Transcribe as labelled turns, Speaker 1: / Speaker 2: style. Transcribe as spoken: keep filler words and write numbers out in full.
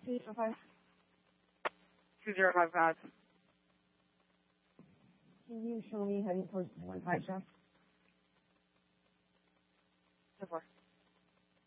Speaker 1: two zero five.
Speaker 2: two zero five five.
Speaker 1: Can you show me heading towards one five, Jeff?
Speaker 2: So far.